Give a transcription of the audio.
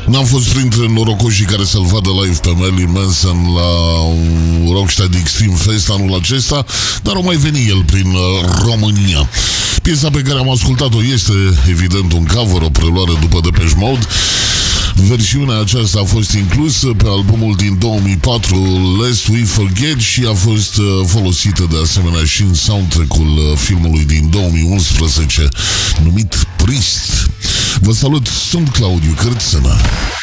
N-am fost printre norocoșii care să-l vadă live pe Marilyn Manson la Rocksteady Extreme Fest anul acesta, dar o mai veni el prin România. Piesa pe care am ascultat-o este evident un cover, o preluare după Depeche Mode. Versiunea aceasta a fost inclusă pe albumul din 2004 Lest We Forget și a fost folosită de asemenea și în soundtrack-ul filmului din 2011 numit Priest. Vă salut, sunt Claudiu Cărțăna.